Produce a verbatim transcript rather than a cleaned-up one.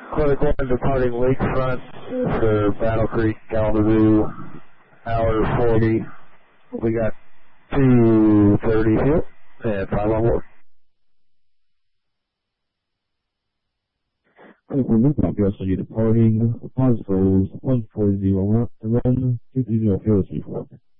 Clear going departing Lakefront for Battle Creek, Kalamazoo, hour forty. We got two thirty here and five on board. Oakland Newport, U S A departing Positive one four zero one, run two three zero zero three four.